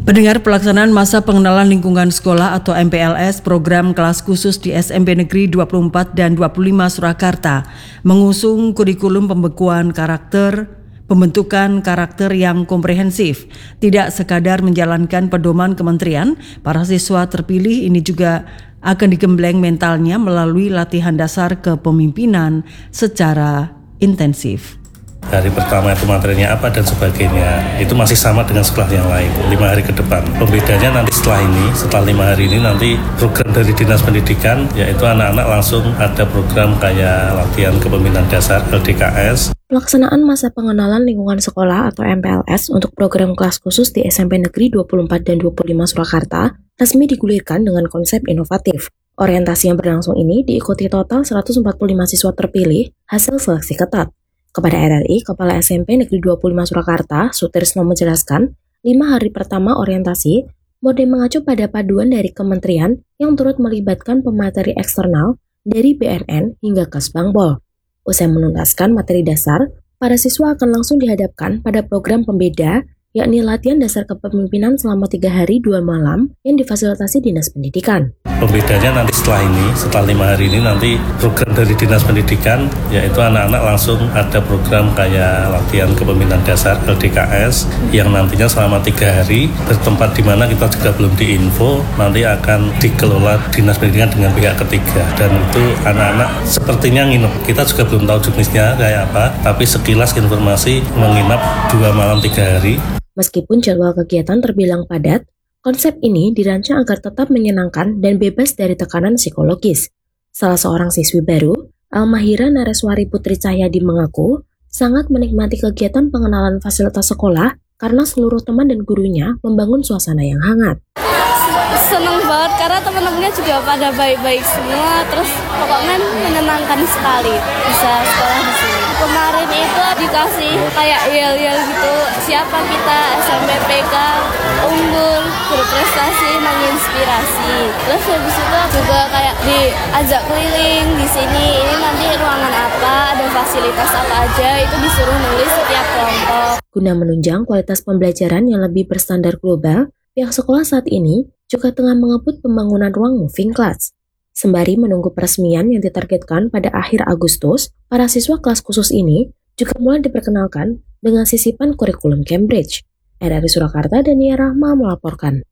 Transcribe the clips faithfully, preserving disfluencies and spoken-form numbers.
Pendengar, pelaksanaan masa pengenalan lingkungan sekolah atau M P L S program kelas khusus di S M P Negeri dua puluh empat dan dua puluh lima Surakarta mengusung kurikulum pembekuan karakter, pembentukan karakter yang komprehensif. Tidak sekadar menjalankan pedoman kementerian, para siswa terpilih ini juga akan digembleng mentalnya melalui latihan dasar kepemimpinan secara intensif. Hari pertama itu materinya apa dan sebagainya, itu masih sama dengan sekolah yang lain, lima hari ke depan. Pembedanya nanti setelah ini, setelah lima hari ini nanti program dari Dinas Pendidikan, yaitu anak-anak langsung ada program kayak latihan kepemimpinan dasar L D K S. Pelaksanaan masa pengenalan lingkungan sekolah atau M P L S untuk program kelas khusus di S M P Negeri dua puluh empat dan dua puluh lima Surakarta resmi digulirkan dengan konsep inovatif. Orientasi yang berlangsung ini diikuti total seratus empat puluh lima siswa terpilih hasil seleksi ketat. Kepada R R I, Kepala S M P Negeri dua puluh lima Surakarta, Sutrisno menjelaskan, lima hari pertama orientasi mode mengacu pada paduan dari kementerian yang turut melibatkan pemateri eksternal dari B N N hingga Kesbangpol. Usai menuntaskan materi dasar, para siswa akan langsung dihadapkan pada program pembeda, yakni latihan dasar kepemimpinan selama tiga hari dua malam yang difasilitasi Dinas Pendidikan. Pembedanya nanti setelah ini, setelah lima hari ini nanti program dari Dinas Pendidikan, yaitu anak-anak langsung ada program kayak latihan kepemimpinan dasar L D K S yang nantinya selama tiga hari bertempat di mana kita juga belum diinfo, nanti akan dikelola Dinas Pendidikan dengan pihak ketiga, dan itu anak-anak sepertinya nginep. Kita juga belum tahu jenisnya kayak apa, tapi sekilas informasi menginap dua malam tiga hari. Meskipun jadwal kegiatan terbilang padat, konsep ini dirancang agar tetap menyenangkan dan bebas dari tekanan psikologis. Salah seorang siswi baru, Almahira Nareswari Putri Cahyadi mengaku sangat menikmati kegiatan pengenalan fasilitas sekolah karena seluruh teman dan gurunya membangun suasana yang hangat. Senang banget karena teman-temannya juga pada baik-baik semua, terus pokoknya menyenangkan sekali bisa sekolah di sini. Kemarin itu dikasih kayak yel-yel gitu, siapa kita S M P P K unggul, berprestasi, menginspirasi. Terus habis itu juga kayak diajak keliling di sini, ini nanti ruangan apa, ada fasilitas apa aja, itu disuruh nulis setiap kelompok. Guna menunjang kualitas pembelajaran yang lebih berstandar global, pihak sekolah saat ini juga tengah mengebut pembangunan ruang moving class. Sembari menunggu peresmian yang ditargetkan pada akhir Agustus, para siswa kelas khusus ini juga mulai diperkenalkan dengan sisipan kurikulum Cambridge. R R I Surakarta, Dania Rahma melaporkan.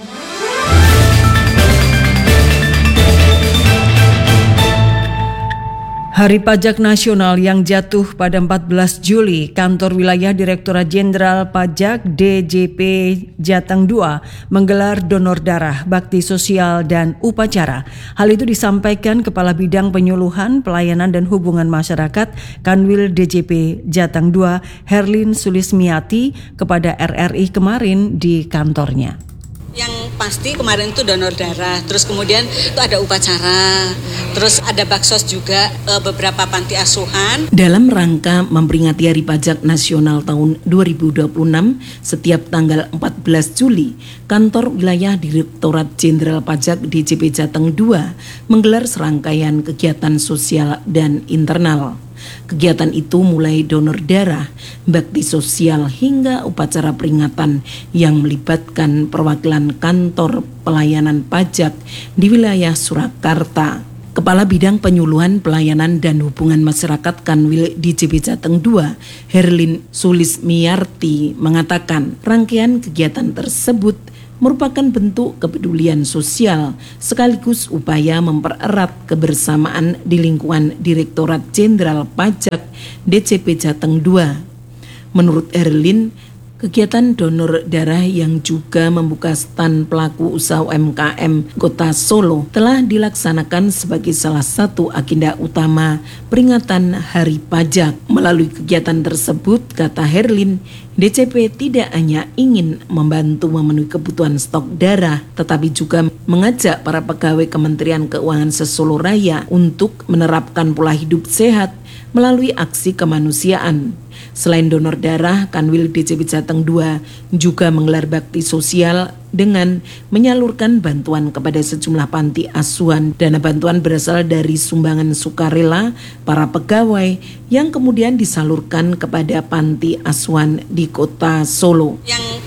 Hari Pajak Nasional yang jatuh pada empat belas Juli, Kantor Wilayah Direktorat Jenderal Pajak D J P Jateng dua menggelar donor darah, bakti sosial, dan upacara. Hal itu disampaikan Kepala Bidang Penyuluhan, Pelayanan dan Hubungan Masyarakat Kanwil D J P Jateng dua, Herlin Sulismiati, kepada R R I kemarin di kantornya. Yang pasti kemarin itu donor darah, terus kemudian itu ada upacara, terus ada baksos juga, e, beberapa panti asuhan. Dalam rangka memperingati Hari Pajak Nasional tahun dua ribu dua puluh enam, setiap tanggal empat belas Juli, Kantor Wilayah Direktorat Jenderal Pajak D J P Jateng dua menggelar serangkaian kegiatan sosial dan internal. Kegiatan itu mulai donor darah, bakti sosial hingga upacara peringatan yang melibatkan perwakilan kantor pelayanan pajak di wilayah Surakarta. Kepala Bidang Penyuluhan, Pelayanan dan Hubungan Masyarakat Kanwil D J P Jateng dua, Herlin Sulismiarti, mengatakan rangkaian kegiatan tersebut merupakan bentuk kepedulian sosial sekaligus upaya mempererat kebersamaan di lingkungan Direktorat Jenderal Pajak D J P Jateng dua. Menurut Herlin, kegiatan donor darah yang juga membuka stand pelaku usaha U M K M Kota Solo telah dilaksanakan sebagai salah satu agenda utama peringatan Hari Pajak. Melalui kegiatan tersebut, kata Herlin, D J P tidak hanya ingin membantu memenuhi kebutuhan stok darah, tetapi juga mengajak para pegawai Kementerian Keuangan se-Solo Raya untuk menerapkan pola hidup sehat melalui aksi kemanusiaan. Selain donor darah, Kanwil D J P Jateng dua juga menggelar bakti sosial dengan menyalurkan bantuan kepada sejumlah panti asuhan. Dana bantuan berasal dari sumbangan sukarela para pegawai yang kemudian disalurkan kepada panti asuhan di Kota Solo. Yang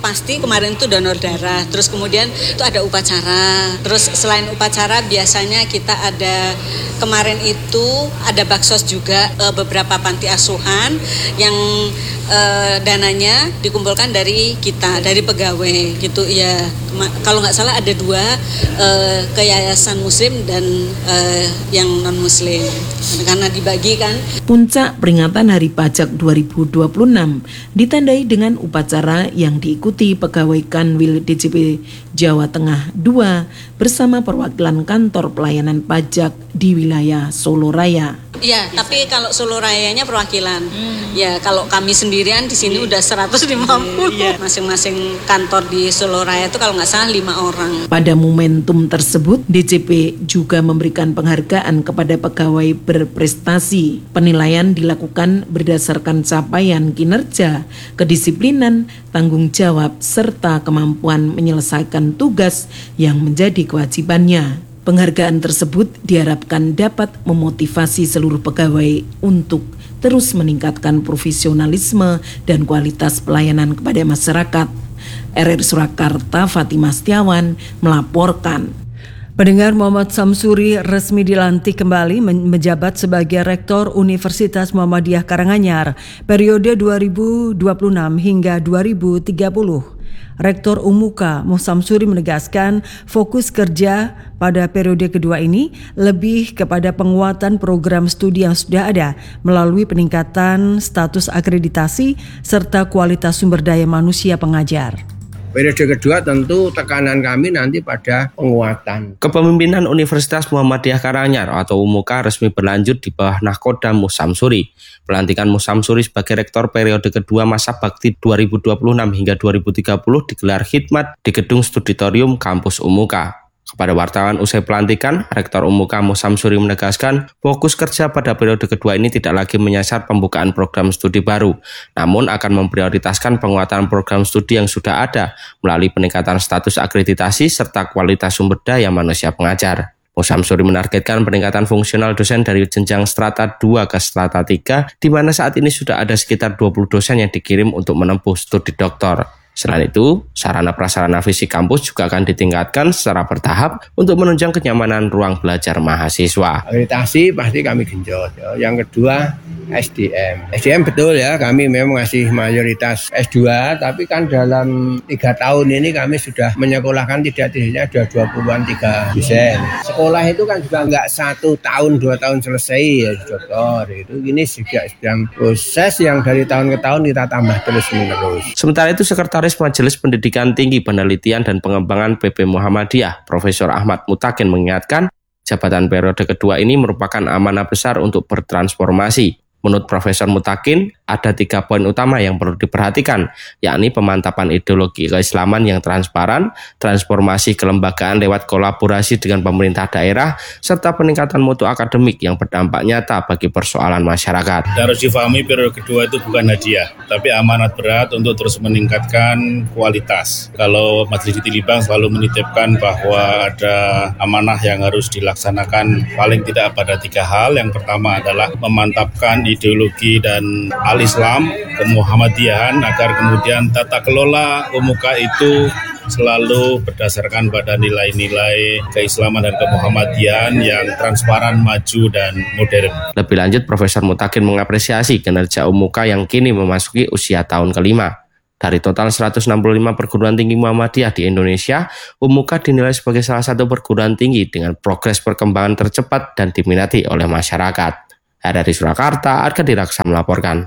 pasti kemarin itu donor darah, terus kemudian itu ada upacara, terus selain upacara biasanya kita ada kemarin itu ada baksos juga e, beberapa panti asuhan yang e, dananya dikumpulkan dari kita, dari pegawai gitu ya. Kalau nggak salah ada dua e, ke yayasan muslim dan e, yang non muslim karena dibagi kan. Puncak peringatan Hari Pajak dua ribu dua puluh enam ditandai dengan upacara yang diikuti pegawai Kanwil D J P Jawa Tengah dua bersama perwakilan kantor pelayanan pajak di wilayah Solo Raya. Iya, tapi kalau Solo Rayanya perwakilan. Hmm. Ya, kalau kami sendirian di sini udah seratus lima puluh. Yeah. Masing-masing kantor di Solo Raya itu kalau nggak salah lima orang. Pada momentum tersebut, D J P juga memberikan penghargaan kepada pegawai berprestasi. Penilaian dilakukan berdasarkan capaian kinerja, kedisiplinan, tanggung jawab, serta kemampuan menyelesaikan tugas yang menjadi kewajibannya. Penghargaan tersebut diharapkan dapat memotivasi seluruh pegawai untuk terus meningkatkan profesionalisme dan kualitas pelayanan kepada masyarakat. R R Surakarta, Fatimah Setiawan melaporkan. Pendengar, Muhammad Samsuri resmi dilantik kembali menjabat sebagai Rektor Universitas Muhammadiyah Karanganyar periode dua ribu dua puluh enam hingga dua ribu tiga puluh. Rektor Umuka Muh Samsuri menegaskan fokus kerja pada periode kedua ini lebih kepada penguatan program studi yang sudah ada melalui peningkatan status akreditasi serta kualitas sumber daya manusia pengajar. Periode kedua tentu tekanan kami nanti pada penguatan. Kepemimpinan Universitas Muhammadiyah Karanganyar atau Umuka resmi berlanjut di bawah nahkoda Muh Samsuri. Pelantikan Muh Samsuri sebagai rektor periode kedua masa bakti dua ribu dua puluh enam hingga dua ribu tiga puluh digelar khidmat di Gedung Studitorium Kampus Umuka. Kepada wartawan usai pelantikan, Rektor Umuka Muh Samsuri menegaskan fokus kerja pada periode kedua ini tidak lagi menyasar pembukaan program studi baru, namun akan memprioritaskan penguatan program studi yang sudah ada melalui peningkatan status akreditasi serta kualitas sumber daya manusia pengajar. Muh Samsuri menargetkan peningkatan fungsional dosen dari jenjang strata dua ke strata tiga, di mana saat ini sudah ada sekitar dua puluh dosen yang dikirim untuk menempuh studi doktor. Selain itu, sarana prasarana fisik kampus juga akan ditingkatkan secara bertahap untuk menunjang kenyamanan ruang belajar mahasiswa. Akreditasi pasti kami genjot. Yang kedua, S D M. S D M betul ya, kami memang masih mayoritas S dua, tapi kan dalam tiga tahun ini kami sudah menyekolahkan tidak-tidaknya ada dua puluhan tiga dosen. Sekolah itu kan juga nggak satu tahun, dua tahun selesai ya dokter. Itu ini juga sedang proses yang dari tahun ke tahun kita tambah terus menerus. Sementara itu, Sekretaris Majelis Pendidikan Tinggi Penelitian dan Pengembangan P P Muhammadiyah, Profesor Ahmad Mutakin mengingatkan, jabatan periode kedua ini merupakan amanah besar untuk bertransformasi. Menurut Profesor Mutakin, ada tiga poin utama yang perlu diperhatikan, yakni pemantapan ideologi keislaman yang transparan, transformasi kelembagaan lewat kolaborasi dengan pemerintah daerah, serta peningkatan mutu akademik yang berdampak nyata bagi persoalan masyarakat. Harus difahami periode kedua itu bukan hadiah, tapi amanat berat untuk terus meningkatkan kualitas. Kalau Majelis Tilibang selalu menitipkan bahwa ada amanah yang harus dilaksanakan paling tidak pada tiga hal. Yang pertama adalah memantapkan ideologi dan al-Islam, kemuhammadiyahan, agar kemudian tata kelola Umuka itu selalu berdasarkan pada nilai-nilai keislaman dan kemuhammadiyahan yang transparan, maju, dan modern. Lebih lanjut, Profesor Mutakin mengapresiasi kinerja Umuka yang kini memasuki usia tahun kelima. Dari total seratus enam puluh lima perguruan tinggi Muhammadiyah di Indonesia, Umuka dinilai sebagai salah satu perguruan tinggi dengan progres perkembangan tercepat dan diminati oleh masyarakat. Dari Surakarta, Arka Diraksa melaporkan.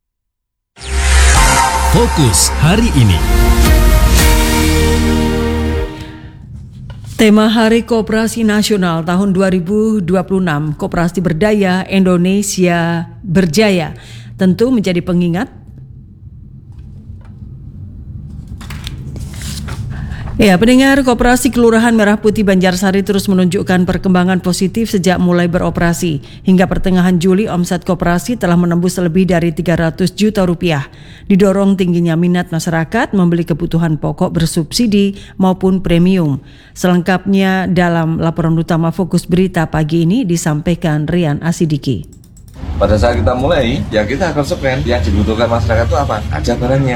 Fokus hari ini. Tema Hari Koperasi Nasional tahun dua ribu dua puluh enam, Koperasi Berdaya Indonesia Berjaya, tentu menjadi pengingat. Ya, pendengar, Koperasi Kelurahan Merah Putih Banjarsari terus menunjukkan perkembangan positif sejak mulai beroperasi. Hingga pertengahan Juli, omset koperasi telah menembus lebih dari tiga ratus juta rupiah. Didorong tingginya minat masyarakat membeli kebutuhan pokok bersubsidi maupun premium. Selengkapnya dalam laporan utama Fokus Berita pagi ini disampaikan Rian Asidiki. Pada saat kita mulai, ya kita akan konsekuen. Yang dibutuhkan masyarakat itu apa? Ada barangnya.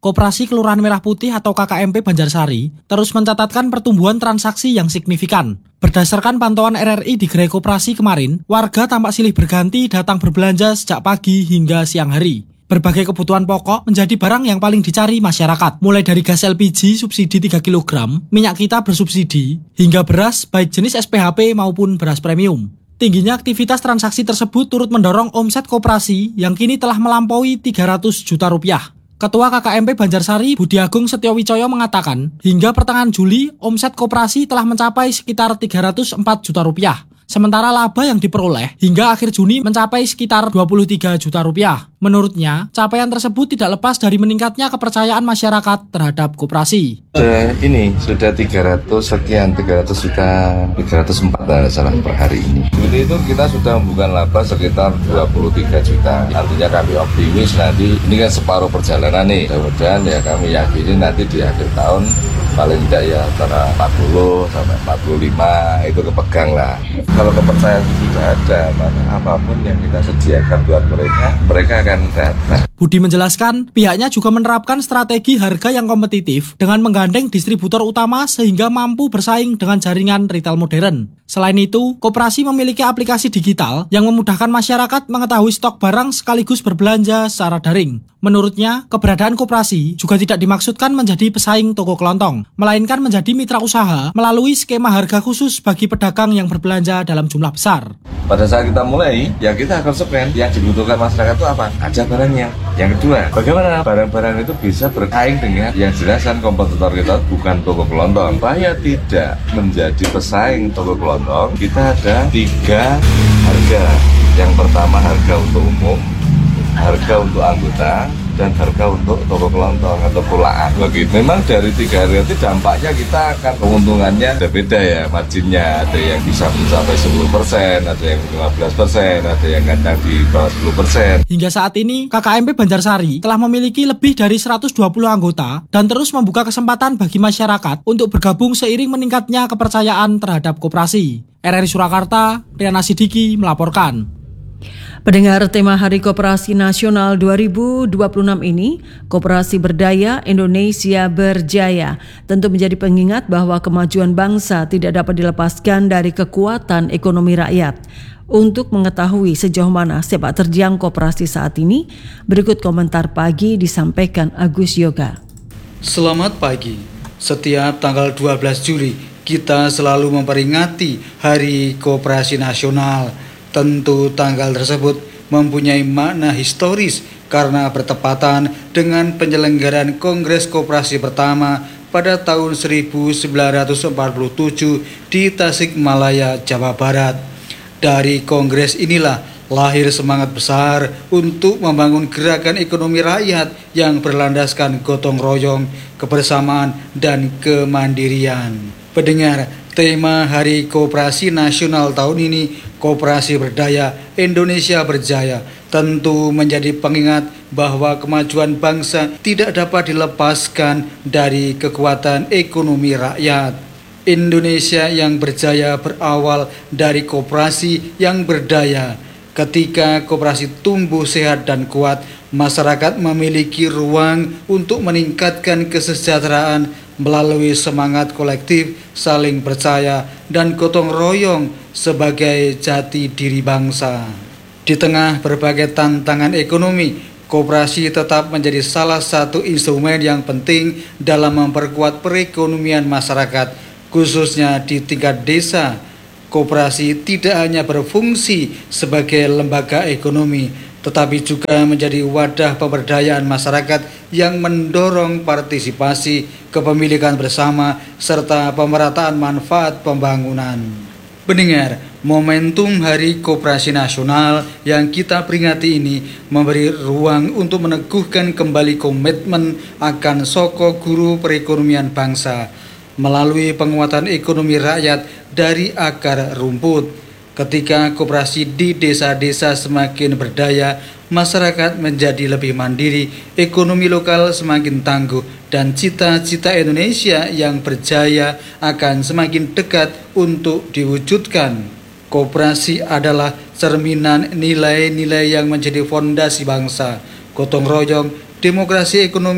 Koperasi Kelurahan Merah Putih atau K K M P Banjarsari terus mencatatkan pertumbuhan transaksi yang signifikan. Berdasarkan pantauan R R I di Gerai Koperasi kemarin, warga tampak silih berganti datang berbelanja sejak pagi hingga siang hari. Berbagai kebutuhan pokok menjadi barang yang paling dicari masyarakat, mulai dari gas L P G subsidi tiga kilogram, minyak kita bersubsidi, hingga beras baik jenis S P H P maupun beras premium. Tingginya aktivitas transaksi tersebut turut mendorong omset koperasi yang kini telah melampaui tiga ratus juta rupiah. Ketua K K M P Banjarsari Budi Agung Setiowicoyo mengatakan, hingga pertengahan Juli, omset koperasi telah mencapai sekitar tiga ratus empat juta rupiah. Sementara laba yang diperoleh hingga akhir Juni mencapai sekitar dua puluh tiga juta rupiah. Menurutnya, capaian tersebut tidak lepas dari meningkatnya kepercayaan masyarakat terhadap koperasi. Sudah ini, sudah tiga ratus sekian, tiga ratus juta, tiga ratus empat tidak salah per hari ini. Juli itu kita sudah membuka laba sekitar dua puluh tiga juta. Nantinya kami optimis nanti, ini kan separuh perjalanan nih. Mudah-mudahan ya kami yakini nanti di akhir tahun paling tidak ya antara empat puluh sampai empat puluh lima itu kepegang lah. Kalau kepercayaan itu sudah ada, maka apapun yang kita sediakan buat mereka, mereka akan datang. Budi menjelaskan, pihaknya juga menerapkan strategi harga yang kompetitif dengan menggandeng distributor utama sehingga mampu bersaing dengan jaringan retail modern. Selain itu, koperasi memiliki aplikasi digital yang memudahkan masyarakat mengetahui stok barang sekaligus berbelanja secara daring. Menurutnya, keberadaan koperasi juga tidak dimaksudkan menjadi pesaing toko kelontong, melainkan menjadi mitra usaha melalui skema harga khusus bagi pedagang yang berbelanja dalam jumlah besar. Pada saat kita mulai, ya kita akan konsepen. Yang dibutuhkan masyarakat itu apa? Ada barangnya. Yang kedua, bagaimana barang-barang itu bisa bersaing dengan yang jelaskan kompetitor kita bukan toko kelontong. Supaya tidak menjadi pesaing toko kelontong, kita ada tiga harga. Yang pertama harga untuk umum, harga untuk anggota, dan harga untuk toko kelontong atau pulaan. Begitu. Memang dari tiga harga itu dampaknya kita akan keuntungannya beda ya, marginnya ada yang bisa mencapai sepuluh persen, ada yang lima belas persen, ada yang kadang di bawah sepuluh persen. Hingga saat ini, K K M P Banjarsari telah memiliki lebih dari seratus dua puluh anggota dan terus membuka kesempatan bagi masyarakat untuk bergabung seiring meningkatnya kepercayaan terhadap koperasi. R R I Surakarta, Riana Sidiki melaporkan. Pendengar, tema Hari Koperasi Nasional dua ribu dua puluh enam ini, Koperasi Berdaya Indonesia Berjaya, tentu menjadi pengingat bahwa kemajuan bangsa tidak dapat dilepaskan dari kekuatan ekonomi rakyat. Untuk mengetahui sejauh mana sepak terjang koperasi saat ini, berikut komentar pagi disampaikan Agus Yoga. Selamat pagi. Setiap tanggal dua belas Juli, kita selalu memperingati Hari Koperasi Nasional. Tentu tanggal tersebut mempunyai makna historis karena bertepatan dengan penyelenggaraan Kongres Koperasi pertama pada tahun seribu sembilan ratus empat puluh tujuh di Tasikmalaya, Jawa Barat. Dari kongres inilah lahir semangat besar untuk membangun gerakan ekonomi rakyat yang berlandaskan gotong royong, kebersamaan, dan kemandirian. Pendengar, tema Hari Koperasi Nasional tahun ini, Koperasi Berdaya Indonesia Berjaya, tentu menjadi pengingat bahwa kemajuan bangsa tidak dapat dilepaskan dari kekuatan ekonomi rakyat. Indonesia yang berjaya berawal dari koperasi yang berdaya. Ketika koperasi tumbuh sehat dan kuat, masyarakat memiliki ruang untuk meningkatkan kesejahteraan melalui semangat kolektif, saling percaya, dan gotong royong sebagai jati diri bangsa. Di tengah berbagai tantangan ekonomi, koperasi tetap menjadi salah satu instrumen yang penting dalam memperkuat perekonomian masyarakat, khususnya di tingkat desa. Koperasi tidak hanya berfungsi sebagai lembaga ekonomi, tetapi juga menjadi wadah pemberdayaan masyarakat yang mendorong partisipasi, kepemilikan bersama, serta pemerataan manfaat pembangunan. Pendengar, momentum Hari Koperasi Nasional yang kita peringati ini memberi ruang untuk meneguhkan kembali komitmen akan soko guru perekonomian bangsa melalui penguatan ekonomi rakyat dari akar rumput. Ketika koperasi di desa-desa semakin berdaya, masyarakat menjadi lebih mandiri, ekonomi lokal semakin tangguh, dan cita-cita Indonesia yang berjaya akan semakin dekat untuk diwujudkan. Koperasi adalah cerminan nilai-nilai yang menjadi fondasi bangsa, gotong royong, demokrasi ekonomi,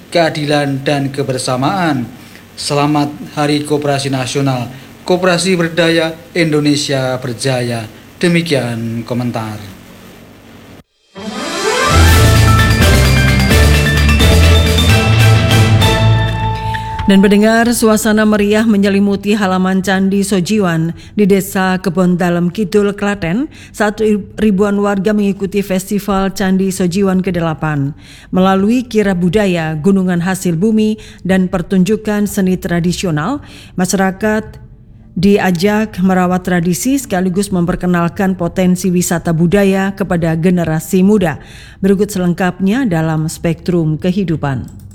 keadilan, dan kebersamaan. Selamat Hari Koperasi Nasional. Koperasi berdaya, Indonesia berjaya. Demikian komentar. Dan mendengar suasana meriah menyelimuti halaman Candi Sojiwan di Desa Kebon Dalem Kidul, Klaten saat ribuan warga mengikuti Festival Candi Sojiwan kedelapan. Melalui kirab budaya, gunungan hasil bumi, dan pertunjukan seni tradisional, masyarakat diajak merawat tradisi sekaligus memperkenalkan potensi wisata budaya kepada generasi muda. Berikut selengkapnya dalam Spektrum Kehidupan.